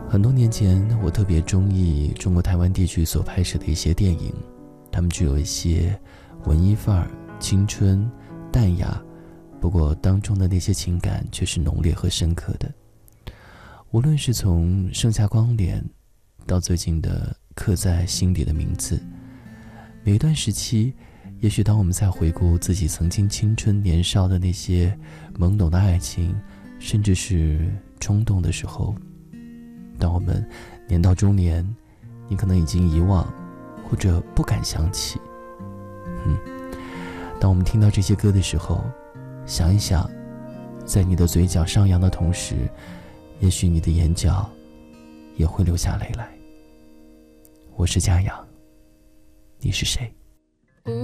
很多年前，我特别中意中国台湾地区所拍摄的一些电影，它们具有一些文艺范儿、青春、淡雅，不过当中的那些情感却是浓烈和深刻的。无论是从《盛夏光年》到最近的刻在心底的名字，每一段时期，也许当我们在回顾自己曾经青春年少的那些懵懂的爱情，甚至是冲动的时候，当我们年到中年，你可能已经遗忘，或者不敢想起。当我们听到这些歌的时候，想一想，在你的嘴角上扬的同时，也许你的眼角也会流下泪来。我是嘉阳，你是谁？